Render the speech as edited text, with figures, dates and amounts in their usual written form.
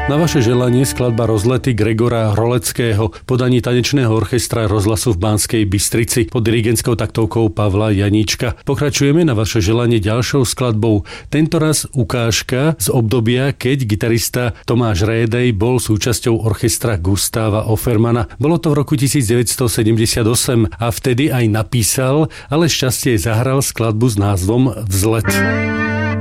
Na vaše želanie skladba Rozlety Gregora Hroleckého podaní tanečného orchestra rozhlasu v Banskej Bystrici pod dirigentskou taktovkou Pavla Janíčka. Pokračujeme na vaše želanie ďalšou skladbou. Tentoraz ukážka z obdobia, keď gitarista Tomáš Rédej bol súčasťou orchestra Gustáva Offermana. Bolo to v roku 1978 a vtedy aj napísal, ale šťastie zahral skladbu s názvom Vzlet.